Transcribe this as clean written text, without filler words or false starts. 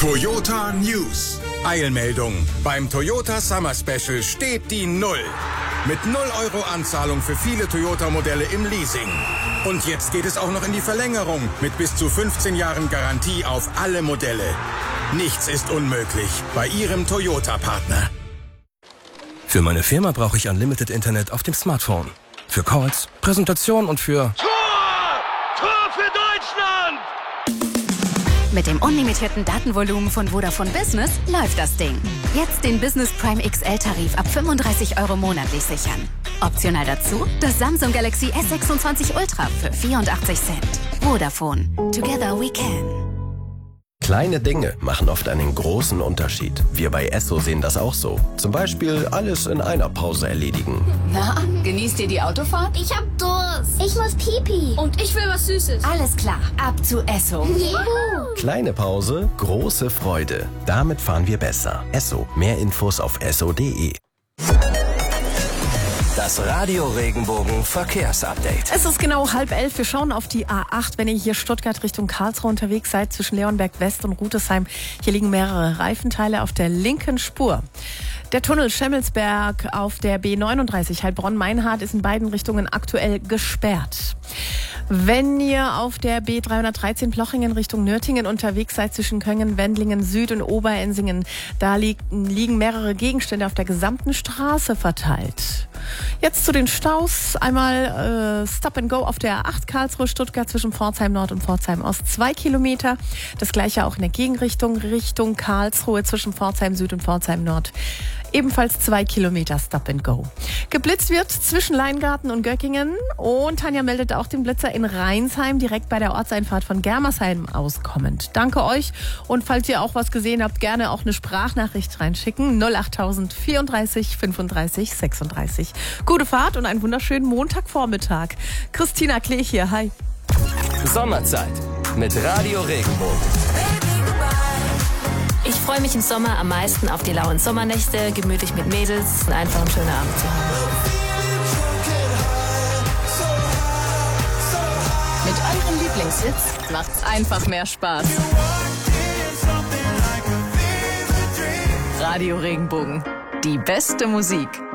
Toyota News. Eilmeldung. Beim Toyota Summer Special steht die Null. Mit 0 Euro Anzahlung für viele Toyota-Modelle im Leasing. Und jetzt geht es auch noch in die Verlängerung mit bis zu 15 Jahren Garantie auf alle Modelle. Nichts ist unmöglich bei Ihrem Toyota-Partner. Für meine Firma brauche ich Unlimited Internet auf dem Smartphone. Für Calls, Präsentation und für... Tor für Deutschland! Mit dem unlimitierten Datenvolumen von Vodafone Business läuft das Ding. Jetzt den Business Prime XL-Tarif ab 35 Euro monatlich sichern. Optional dazu das Samsung Galaxy S26 Ultra für 84 Cent. Vodafone. Together we can. Kleine Dinge machen oft einen großen Unterschied. Wir bei Esso sehen das auch so. Zum Beispiel alles in einer Pause erledigen. Na, genießt ihr die Autofahrt? Ich hab Durst. Ich muss Pipi. Und ich will was Süßes. Alles klar, ab zu Esso. Juhu. Kleine Pause, große Freude. Damit fahren wir besser. Esso. Mehr Infos auf esso.de. Das Radio Regenbogen Verkehrsupdate. Es ist genau 10:30. Wir schauen auf die A8, wenn ihr hier Stuttgart Richtung Karlsruhe unterwegs seid, zwischen Leonberg West und Rudesheim. Hier liegen mehrere Reifenteile auf der linken Spur. Der Tunnel Schemmelsberg auf der B39 Heilbronn-Meinhardt ist in beiden Richtungen aktuell gesperrt. Wenn ihr auf der B313 Plochingen Richtung Nürtingen unterwegs seid, zwischen Köngen, Wendlingen, Süd- und Oberensingen, da liegen mehrere Gegenstände auf der gesamten Straße verteilt. Jetzt zu den Staus. Einmal Stop and Go auf der A8 Karlsruhe-Stuttgart zwischen Pforzheim Nord und Pforzheim Ost 2 Kilometer. Das gleiche auch in der Gegenrichtung Richtung Karlsruhe zwischen Pforzheim Süd und Pforzheim Nord. Ebenfalls 2 Kilometer Stop and Go. Geblitzt wird zwischen Leingarten und Göckingen. Und Tanja meldet auch den Blitzer in Rheinsheim, direkt bei der Ortseinfahrt von Germersheim auskommend. Danke euch. Und falls ihr auch was gesehen habt, gerne auch eine Sprachnachricht reinschicken. 08000 34 35 36. Gute Fahrt und einen wunderschönen Montagvormittag. Christina Klee hier. Hi. Sommerzeit mit Radio Regenbogen. Ich freue mich im Sommer am meisten auf die lauen Sommernächte, gemütlich mit Mädels und einfach einen schönen Abend zu haben. Mit eurem Lieblingshits macht's einfach mehr Spaß. Radio Regenbogen. Die beste Musik.